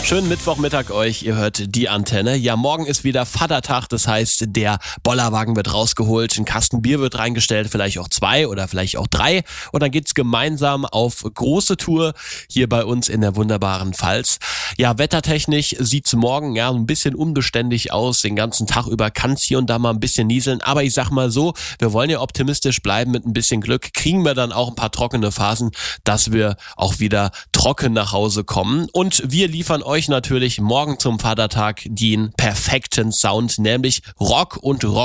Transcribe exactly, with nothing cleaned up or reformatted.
Schönen Mittwochmittag euch, ihr hört die Antenne. Ja, morgen ist wieder Vatertag, das heißt, der Bollerwagen wird rausgeholt, ein Kasten Bier wird reingestellt, vielleicht auch zwei oder vielleicht auch drei. Und dann geht's gemeinsam auf große Tour hier bei uns in der wunderbaren Pfalz. Ja, wettertechnisch sieht's morgen ja ein bisschen unbeständig aus. Den ganzen Tag über kann's hier und da mal ein bisschen nieseln. Aber ich sag mal so, wir wollen ja optimistisch bleiben. Mit ein bisschen Glück kriegen wir dann auch ein paar trockene Phasen, dass wir auch wieder trocken nach Hause kommen. Und wir liefern euch natürlich morgen zum Vatertag den perfekten Sound, nämlich Rock und Rock.